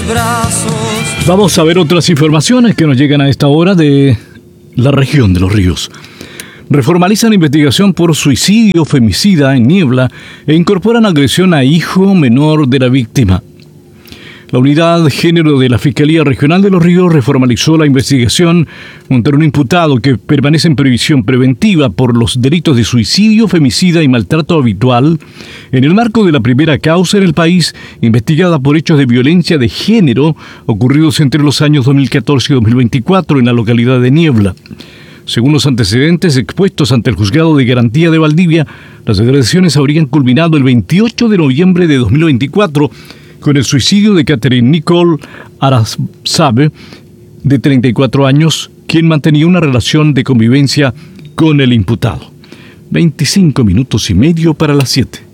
brazos. Vamos a ver otras informaciones que nos llegan a esta hora de la región de Los Ríos. Reformalizan investigación por suicidio femicida en Niebla e incorporan agresión a hijo menor de la víctima. La Unidad de Género de la Fiscalía Regional de Los Ríos reformalizó la investigación contra un imputado que permanece en prisión preventiva por los delitos de suicidio, femicida y maltrato habitual en el marco de la primera causa en el país investigada por hechos de violencia de género ocurridos entre los años 2014 y 2024 en la localidad de Niebla. Según los antecedentes expuestos ante el Juzgado de Garantía de Valdivia, las agresiones habrían culminado el 28 de noviembre de 2024 con el suicidio de Catherine Nicole Arazabe, de 34 años, quien mantenía una relación de convivencia con el imputado. 25 minutos y medio para las 7.